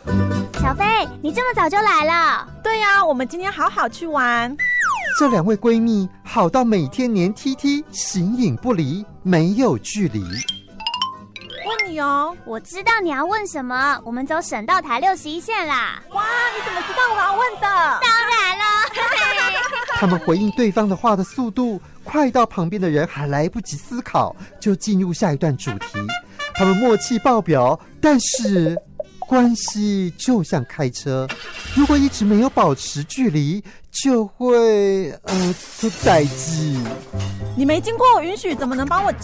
小飞，你这么早就来了？ 对呀，我们今天好好去玩。 这2位闺蜜好到每天黏 TT， 形影不离，没有距离。 问你哦， 我知道你要问什么，我们走省道台61线啦。 哇，你怎么知道我要问的？ 当然了。 他们回应对方的话的速度快到旁边的人还来不及思考，就进入下一段主题。他们默契爆表，但是关系就像开车，如果一直没有保持距离，就会出代志。 你没经过我允许，怎么能帮我